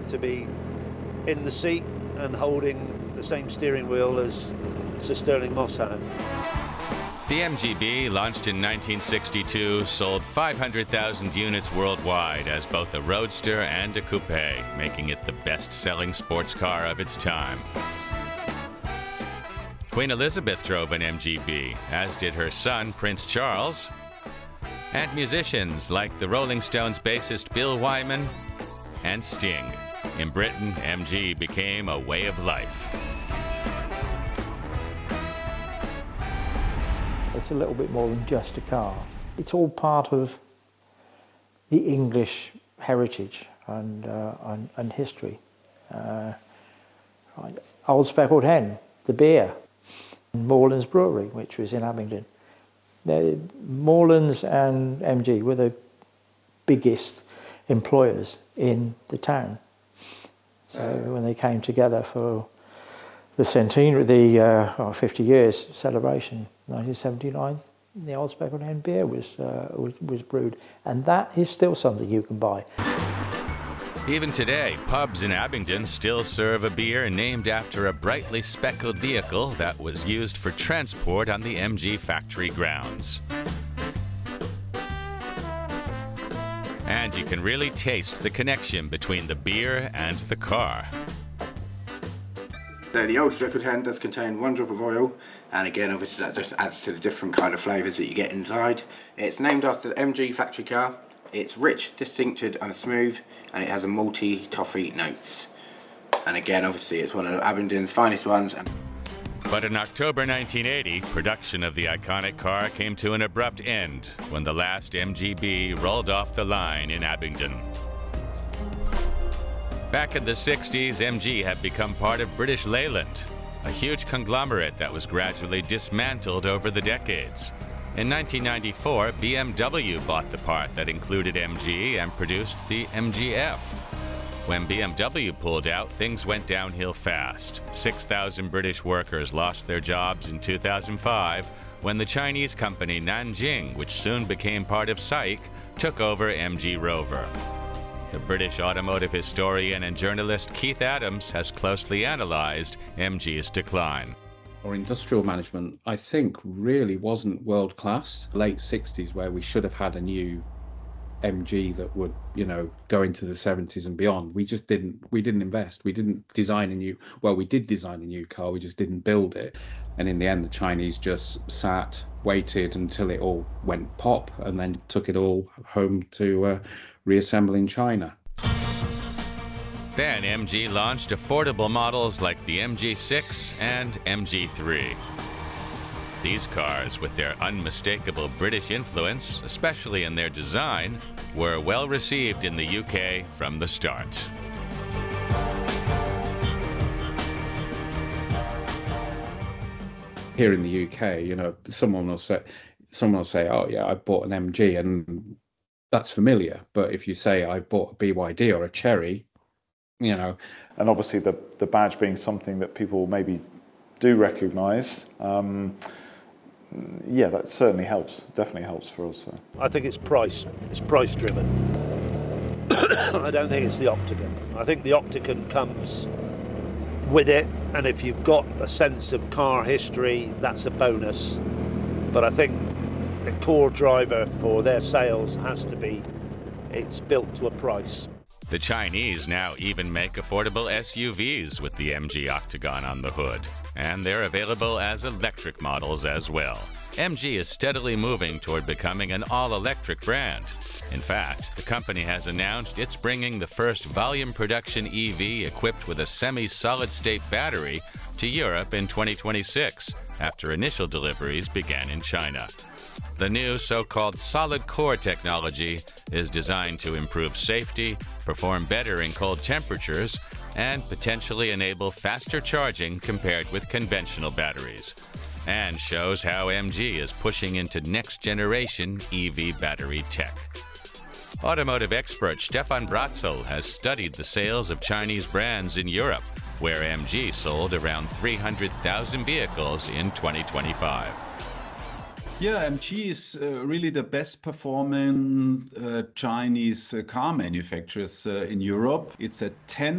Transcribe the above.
to be in the seat and holding the same steering wheel as Sir Stirling Moss had. The MGB, launched in 1962, sold 500,000 units worldwide as both a roadster and a coupe, making it the best-selling sports car of its time. Queen Elizabeth drove an MGB, as did her son, Prince Charles, and musicians like the Rolling Stones bassist Bill Wyman and Sting. In Britain, MG became a way of life. It's a little bit more than just a car. It's all part of the English heritage and history. Old Speckled Hen, the beer, Moreland's Brewery, which was in Abingdon. Moreland's and MG were the biggest employers in the town. So when they came together for the centenary, the 50 years celebration, 1979, the Old Speckled Hen beer was brewed, and that is still something you can buy. Even today, pubs in Abingdon still serve a beer named after a brightly speckled vehicle that was used for transport on the MG factory grounds. And you can really taste the connection between the beer and the car. So the Old Speckled Hen does contain 1 drop of oil, and again obviously that just adds to the different kind of flavours that you get inside. It's named after the MG factory car. It's rich, distincted and smooth, and it has a malty toffee notes. And again obviously it's one of Abingdon's finest ones. But in October 1980, production of the iconic car came to an abrupt end when the last MGB rolled off the line in Abingdon. Back in the 60s, MG had become part of British Leyland, a huge conglomerate that was gradually dismantled over the decades. In 1994, BMW bought the part that included MG and produced the MGF. When BMW pulled out, things went downhill fast. 6,000 British workers lost their jobs in 2005 when the Chinese company Nanjing, which soon became part of SAIC, took over MG Rover. The British automotive historian and journalist Keith Adams has closely analyzed MG's decline. Our industrial management, I think, really wasn't world class. Late 60s, where we should have had a new MG that would, go into the 70s and beyond. We didn't invest. We didn't design we did design a new car, we just didn't build it. And in the end, the Chinese just sat, waited until it all went pop, and then took it all home to reassemble in China. Then MG launched affordable models like the MG6 and MG3. These cars, with their unmistakable British influence, especially in their design, were well received in the UK from the start. Here in the UK, someone will say, "Oh yeah, I bought an MG," and that's familiar. But if you say, "I bought a BYD or a Chery," And obviously the badge being something that people maybe do recognise, yeah, that certainly helps, definitely helps for us. So. I think it's price driven. I don't think it's the Octagon. I think the Octagon comes with it, and if you've got a sense of car history, that's a bonus. But I think the core driver for their sales has to be, it's built to a price. The Chinese now even make affordable SUVs with the MG Octagon on the hood, and they're available as electric models as well. MG is steadily moving toward becoming an all-electric brand. In fact, the company has announced it's bringing the first volume production EV equipped with a semi-solid-state battery to Europe in 2026, after initial deliveries began in China. The new so-called solid core technology is designed to improve safety, perform better in cold temperatures, and potentially enable faster charging compared with conventional batteries, and shows how MG is pushing into next-generation EV battery tech. Automotive expert Stefan Bratzel has studied the sales of Chinese brands in Europe, where MG sold around 300,000 vehicles in 2025. Yeah, MG is really the best performing Chinese car manufacturers in Europe. It's a 10